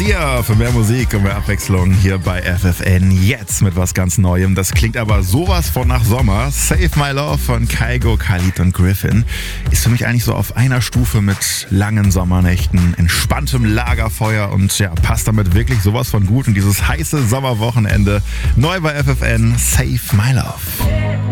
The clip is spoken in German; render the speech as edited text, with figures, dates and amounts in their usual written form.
Sia für mehr Musik und mehr Abwechslung hier bei FFN. Jetzt mit was ganz Neuem. Das klingt aber sowas von nach Sommer. Save My Love von Kygo, Khalid und Griffin ist für mich eigentlich so auf einer Stufe mit langen Sommernächten, entspanntem Lagerfeuer und ja, passt damit wirklich sowas von gut in dieses heiße Sommerwochenende. Neu bei FFN, Save My Love.